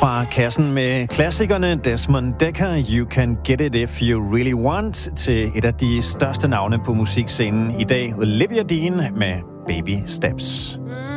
Fra kassen med klassikerne Desmond Dekker, You Can Get It If You Really Want, til et af de største navne på musikscenen i dag, Olivia Dean med Baby Steps.